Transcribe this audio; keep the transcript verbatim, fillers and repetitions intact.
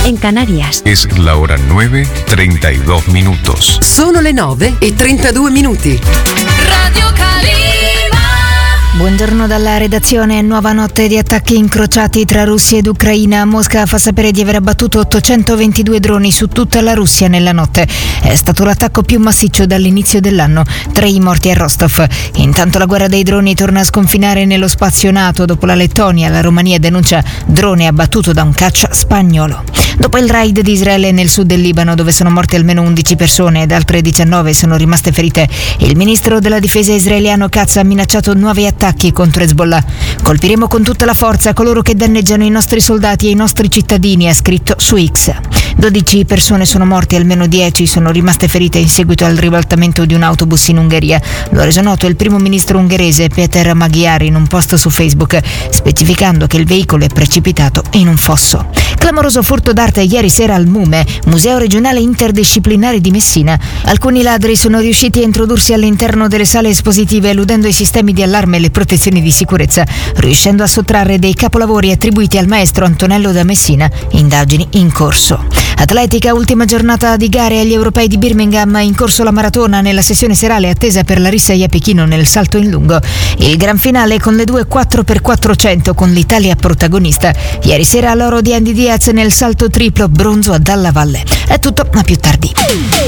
en Canarias. Es la hora nueve, treinta y dos minutos. Sono le nove e trentadue minuti. Radio Calima. Buongiorno dalla redazione. Nuova notte di attacchi incrociati tra Russia ed Ucraina. Mosca fa sapere di aver abbattuto ottocentoventidue droni su tutta la Russia nella notte. È stato l'attacco più massiccio dall'inizio dell'anno. Tre i morti a Rostov. Intanto la guerra dei droni torna a sconfinare nello spazio NATO. Dopo la Lettonia, la Romania denuncia drone abbattuto da un caccia spagnolo. Dopo il raid di Israele nel sud del Libano, dove sono morte almeno undici persone ed altre diciannove sono rimaste ferite, il ministro della difesa israeliano Katz ha minacciato nuovi attacchi contro Hezbollah. Colpiremo con tutta la forza coloro che danneggiano i nostri soldati e i nostri cittadini, ha scritto su X. dodici persone sono morte e almeno dieci sono rimaste ferite in seguito al ribaltamento di un autobus in Ungheria. Lo ha reso noto il primo ministro ungherese Péter Magyar in un post su Facebook, specificando che il veicolo è precipitato in un fosso. Clamoroso furto d'arte ieri sera al MUME, Museo Regionale Interdisciplinare di Messina. Alcuni ladri sono riusciti a introdursi all'interno delle sale espositive eludendo i sistemi di allarme e le protezioni di sicurezza, riuscendo a sottrarre dei capolavori attribuiti al maestro Antonello da Messina. Indagini in corso. Atletica, ultima giornata di gare agli europei di Birmingham, in corso la maratona nella sessione serale attesa per Larissa Iapechino nel salto in lungo. Il gran finale con le due quattro per quattrocento con l'Italia protagonista. Ieri sera l'oro di Andy Diaz nel salto triplo, bronzo a Dalla Valle. È tutto, a più tardi.